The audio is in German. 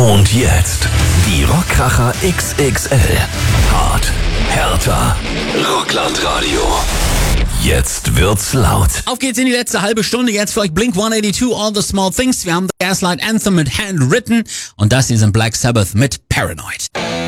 Und jetzt die Rockkracher XXL. Hart, härter, Rocklandradio. Jetzt wird's laut. Auf geht's in die letzte halbe Stunde. Jetzt für euch Blink-182, All the Small Things. Wir haben The Gaslight Anthem mit Handwritten und das hier sind Black Sabbath mit Paranoid.